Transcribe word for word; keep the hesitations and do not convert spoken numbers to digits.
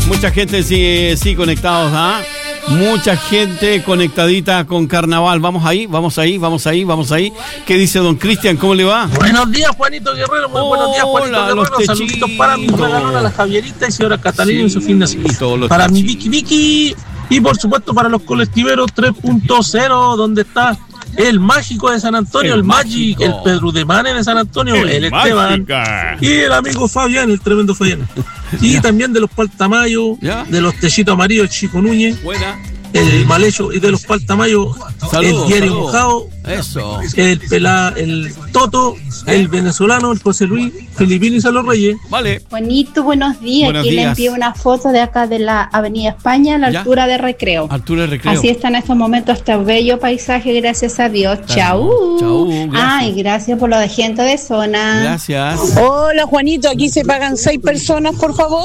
Mucha gente sí, sí conectados, ¿ah? Mucha gente conectadita con carnaval. Vamos ahí, vamos ahí, vamos ahí, vamos ahí. ¿Qué dice don Cristian? ¿Cómo le va? Buenos días, Juanito Guerrero. Muy buenos días, Juanito Hola, Guerrero. los Saluditos para mi regalona, la Javierita y señora Catalina Sí, en su fin de semana. los Para mi techitos. Vicky Vicky. Y por supuesto para los colectiveros tres punto cero, donde está el mágico de San Antonio, El el, Magic, mágico. el Pedro de Mane de San Antonio, El el, Esteban Mágica. y el amigo Fabián, el tremendo Fabián. Y Ya. también de los Paltamayo, Ya. de los Techitos Amarillos, Chico Núñez, Buena. el Malecho y de los Paltamayo, Saludos, el Diario saludos. Mojado, Eso. el Pelá, el Toto, el venezolano, el José Luis, Filipino y Salo Reyes. Vale. Juanito, buenos días. Buenos Aquí le días. envío una foto de acá de la Avenida España, a la Ya. altura de Recreo. Altura de Recreo. Así está en estos momentos este bello paisaje, gracias a Dios. Chau. Chau, gracias. Ay, gracias por lo de gente de zona. Gracias. Hola Juanito, aquí se pagan seis personas, por favor.